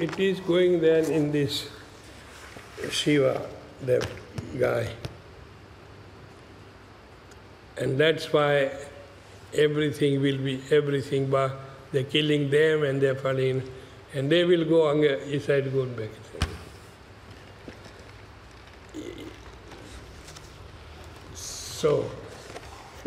it is going then in this Shiva, the guy. And that's why everything will be everything, but they're killing them and they're falling, and they will go on inside going back. So